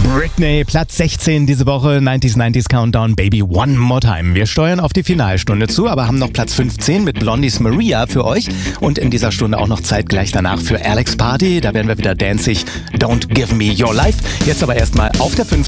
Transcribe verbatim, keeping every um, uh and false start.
Britney, Platz sechzehn diese Woche, neunziger neunziger Countdown, Baby One More Time. Wir steuern auf die Finalstunde zu, aber haben noch Platz fünfzehn mit Blondies Maria für euch. Und in dieser Stunde auch noch Zeit gleich danach für Alex Party. Da werden wir wieder danzig, Don't Give Me Your Life. Jetzt aber erstmal auf der fünfzehn.